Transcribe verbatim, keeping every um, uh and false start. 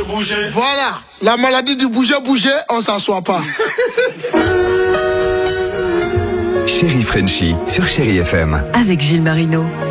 bouger. Voilà, la maladie du bouger, bouger, on s'assoit pas. Chéri Frenchy sur Chéri F M. Avec Gilles Marino.